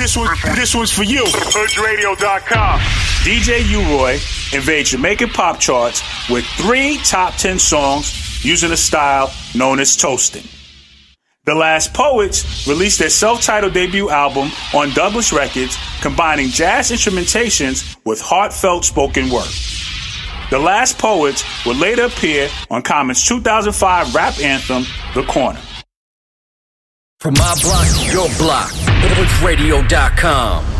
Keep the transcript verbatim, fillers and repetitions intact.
this one, this one's for you. Hood Radio dot com. D J U-Roy invades Jamaican pop charts with three top ten songs using a style known as toasting. The Last Poets released their self-titled debut album on Douglas Records, combining jazz instrumentations with heartfelt spoken word. The Last Poets would later appear on Common's two thousand five rap anthem, The Corner. From my block to your block, Hood Radio dot com.